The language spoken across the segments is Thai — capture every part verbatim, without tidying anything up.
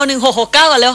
หนึ่งหกหกเก้ากันแล้ว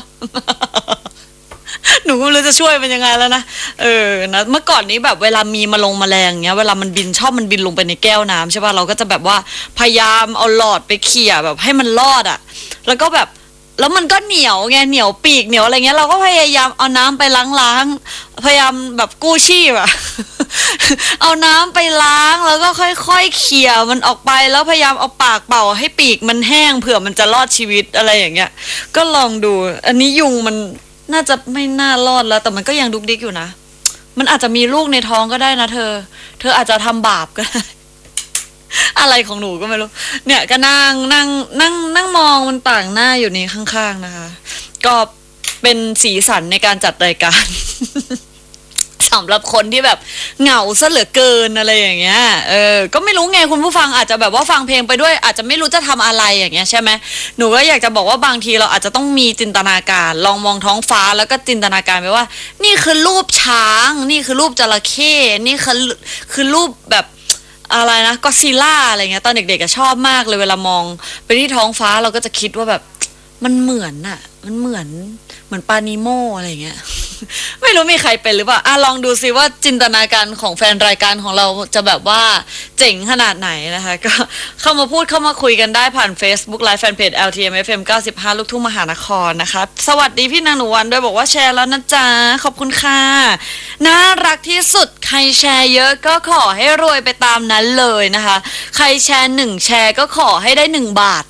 หนูก็ไม่รู้จะช่วยมันยังไงแล้วนะเออนะเมื่อก่อนนี้แบบเวลามีมาลงแมลงเงี้ยเวลามันบินชอบมันบินลงไปในแก้วน้ำใช่ป่ะเราก็จะแบบว่าพยายามเอาหลอดไปเขี่ยแบบให้มันรอดอ่ะแล้วก็แบบแล้วมันก็เหนียวไงเหนียวปีกเหนียวอะไรเงี้ยเราก็พยายามเอาน้ำไปล้างๆพยายามแบบกู้ชีพอะเอาน้ำไปล้างแล้วก็ค่อยๆเขี่ยมันออกไปแล้วพยายามเอาปากเป่าให้ปีกมันแห้งเผื่อมันจะรอดชีวิตอะไรอย่างเงี้ยก็ลองดูอันนี้ยุงมันน่าจะไม่น่ารอดแล้วแต่มันก็ยังดุกดิกอยู่นะมันอาจจะมีลูกในท้องก็ได้นะเธอเธออาจจะทำบาปก็ได้อะไรของหนูก็ไม่รู้เนี่ยก็นั่งนั่งนั่งนั่งมองมันต่างหน้าอยู่นี่ข้างๆนะคะก็เป็นสีสันในการจัดรายการสำหรับคนที่แบบเหงาซะเหลือเกินอะไรอย่างเงี้ยเออก็ไม่รู้ไงคุณผู้ฟังอาจจะแบบว่าฟังเพลงไปด้วยอาจจะไม่รู้จะทำอะไรอย่างเงี้ยใช่ไหมหนูก็อยากจะบอกว่าบางทีเราอาจจะต้องมีจินตนาการลองมองท้องฟ้าแล้วก็จินตนาการไปว่านี่คือรูปช้างนี่คือรูปจระเข้นี่คือคือรูปแบบอะไรนะก็ซิล่าอะไรเงี้ยตอนเด็กๆก็ชอบมากเลยเวลามองไปที่ท้องฟ้าเราก็จะคิดว่าแบบมันเหมือนอะมันเหมือนเหมือนปานิโมอะไรเงี้ยไม่รู้มีใครเป็นหรือเปล่าอ่ะลองดูซิว่าจินตนาการของแฟนรายการของเราจะแบบว่าเจ๋งขนาดไหนนะคะก็เข้ามาพูดเข้ามาคุยกันได้ผ่าน Facebook Live Fanpage แอล ที เอ็ม เอฟ เอ็ม เก้าสิบห้าลูกทุ่งมหานครนะคะสวัสดีพี่นางหนูวันด้วยบอกว่าแชร์แล้วนะจ๊ะขอบคุณค่ะน่ารักที่สุดใครแชร์เยอะก็ขอให้รวยไปตามนั้นเลยนะคะใครแชร์หนึ่งแชร์ก็ขอให้ได้หนึ่งบาท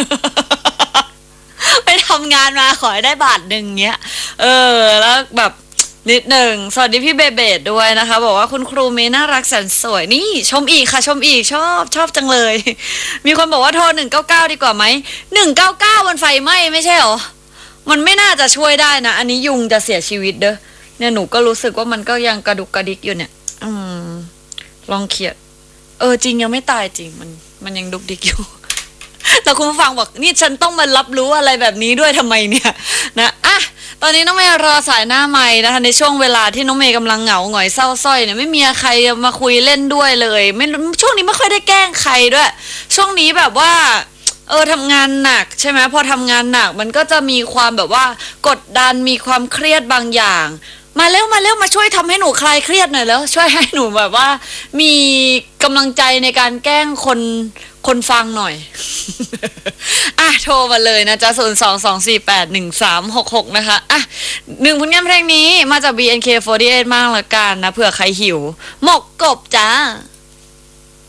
ไปทำงานมาขอให้ได้บาทหนึ่งเงี้ยเออแล้วแบบนิดหนึ่งสวัสดีพี่เบเบดด้วยนะคะบอกว่าคุณครูเมย์น่ารักแสนสวยนี่ชมอีกค่ะชมอีกชอบชอบจังเลยมีคนบอกว่าโทรหนึ่งเก้าเก้าดีกว่าไหมหนึ่งเก้าเก้ามันไฟไหม้ไม่ใช่หรอมันไม่น่าจะช่วยได้นะอันนี้ยุงจะเสียชีวิตเด้อเนี่ยหนูก็รู้สึกว่ามันก็ยังกระดุกกระดิกอยู่เนี่ยอืมลองเขียดเออจริงยังไม่ตายจริงมันมันยังดุกดิกอยู่แต่คุณฟังบอกนี่ฉันต้องมารับรู้อะไรแบบนี้ด้วยทำไมเนี่ยนะอ่ะตอนนี้น้องเมย์รอสายหน้าไมค์นะคะในช่วงเวลาที่น้องเมย์กำลังเหงาหงอยเศร้าส้อยเนี่ยไม่มีใครมาคุยเล่นด้วยเลยไม่ช่วงนี้ไม่ค่อยได้แกล้งใครด้วยช่วงนี้แบบว่าเออทำงานหนักใช่ไหมพอทำงานหนักมันก็จะมีความแบบว่ากดดันมีความเครียดบางอย่างมาเร็วมาเร็วมาช่วยทำให้หนูคลายเครียดหน่อยแล้วช่วยให้หนูแบบว่ามีกำลังใจในการแกล้งคนคนฟังหน่อย อ่ะโทรมาเลยนะจ๊ะศูนย์ สอง สอง สี่ แปด หนึ่ง สาม หก หกนะคะอ่ะหนึ่งผลงานเพลงนี้มาจาก บี เอ็น เค สี่สิบแปด มากละกันนะเผื่อใครหิวหมกกบจ้า